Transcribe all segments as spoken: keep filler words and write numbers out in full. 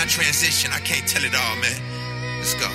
my transition. I can't tell it all, man. Let's go.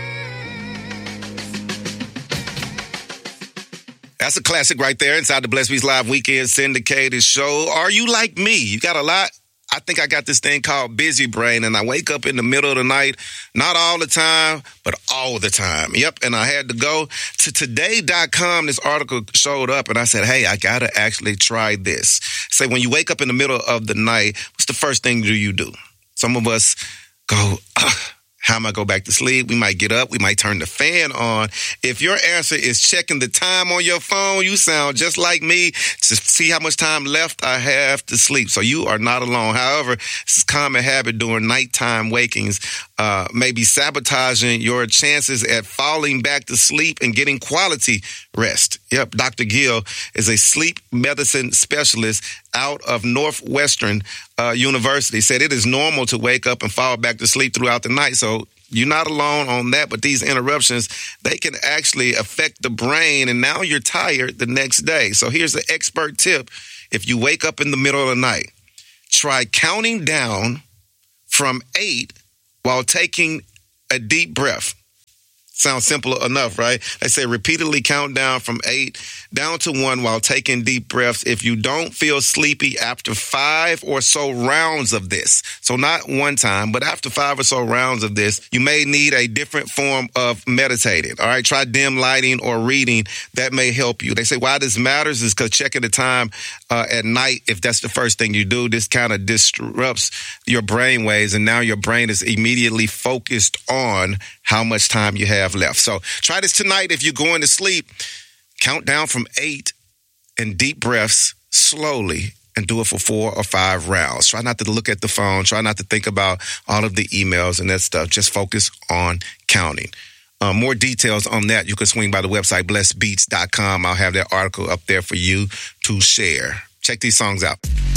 That's a classic right there inside the Blessed Beats Live Weekend Syndicated Show. Are you like me? You got a lot? I think I got this thing called busy brain, and I wake up in the middle of the night, not all the time, but all the time. Yep, and I had to go to today dot com. This article showed up, and I said, hey, I got to actually try this. Say, when you wake up in the middle of the night, what's the first thing do you do? Some of us go, ugh. How am I go back to sleep? We might get up. We might turn the fan on. If your answer is checking the time on your phone, you sound just like me to see how much time left I have to sleep. So you are not alone. However, this is a common habit during nighttime wakings, uh, maybe sabotaging your chances at falling back to sleep and getting quality rest. Yep, Doctor Gill is a sleep medicine specialist out of Northwestern uh, University. Said it is normal to wake up and fall back to sleep throughout the night. So you're not alone on that, but these interruptions, they can actually affect the brain, and now you're tired the next day. So here's the expert tip. If you wake up in the middle of the night, try counting down from eight while taking a deep breath. Sounds simple enough, right? They say repeatedly count down from eight down to one while taking deep breaths. If you don't feel sleepy after five or so rounds of this, so not one time, but after five or so rounds of this, you may need a different form of meditating. All right, try dim lighting or reading. That may help you. They say why this matters is because checking the time uh, at night, if that's the first thing you do, this kind of disrupts your brain waves, and now your brain is immediately focused on how much time you have left. So try this tonight if you're going to sleep. Count down from eight and deep breaths slowly and do it for four or five rounds. Try not to look at the phone. Try not to think about all of the emails and that stuff. Just focus on counting. Uh, more details on that, you can swing by the website, blessed beats dot com. I'll have that article up there for you to share. Check these songs out.